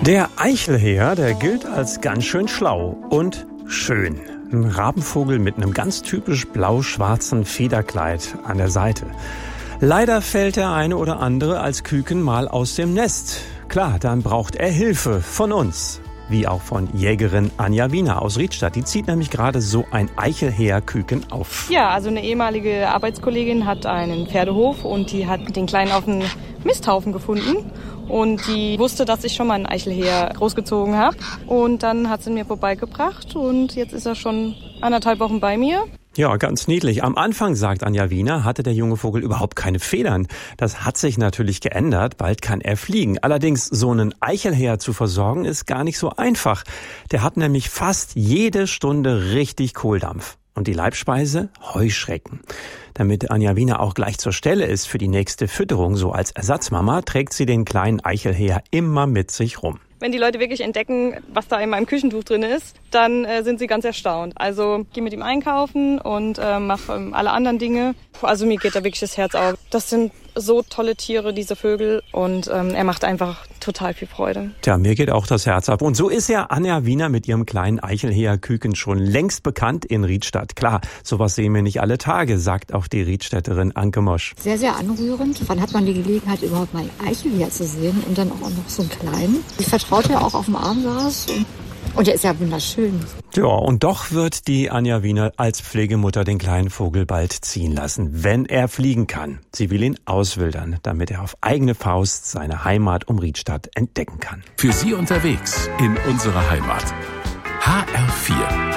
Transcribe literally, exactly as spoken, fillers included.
Der Eichelheer, der gilt als ganz schön schlau und schön. Ein Rabenvogel mit einem ganz typisch blau-schwarzen Federkleid an der Seite. Leider fällt der eine oder andere als Küken mal aus dem Nest. Klar, dann braucht er Hilfe von uns. Wie auch von Jägerin Anja Wiener aus Riedstadt. Die zieht nämlich gerade so ein Eichelheer-Küken auf. Ja, also eine ehemalige Arbeitskollegin hat einen Pferdehof und die hat den Kleinen auf einem Misthaufen gefunden. Und die wusste, dass ich schon mal einen Eichelheer großgezogen habe. Und dann hat sie ihn mir vorbeigebracht und jetzt ist er schon anderthalb Wochen bei mir. Ja, ganz niedlich. Am Anfang, sagt Anja Wiener, hatte der junge Vogel überhaupt keine Federn. Das hat sich natürlich geändert. Bald kann er fliegen. Allerdings, so einen Eichelheer zu versorgen, ist gar nicht so einfach. Der hat nämlich fast jede Stunde richtig Kohldampf. Und die Leibspeise? Heuschrecken. Damit Anja Wiener auch gleich zur Stelle ist für die nächste Fütterung, so als Ersatzmama, trägt sie den kleinen Eichelheer immer mit sich rum. Wenn die Leute wirklich entdecken, was da in meinem Küchentuch drin ist, dann äh, sind sie ganz erstaunt. Also ich gehe mit ihm einkaufen und äh, mache ähm, alle anderen Dinge. Also mir geht da wirklich das Herz auf. Das sind so tolle Tiere, diese Vögel. Und ähm, er macht einfach total viel Freude. Tja, mir geht auch das Herz auf. Und so ist ja Anja Wiener mit ihrem kleinen Eichelheer-Küken schon längst bekannt in Riedstadt. Klar, sowas sehen wir nicht alle Tage, sagt auch die Riedstädterin Anke Mosch. Sehr, sehr anrührend. Wann hat man die Gelegenheit, überhaupt mal einen Eichelheer zu sehen und dann auch noch so einen kleinen? Ich vertraut er auch auf dem Arm saß und, und er ist ja wunderschön. Ja, und doch wird die Anja Wiener als Pflegemutter den kleinen Vogel bald ziehen lassen, wenn er fliegen kann. Sie will ihn auswildern, damit er auf eigene Faust seine Heimat um Riedstadt entdecken kann. Für Sie unterwegs in unserer Heimat. H R vier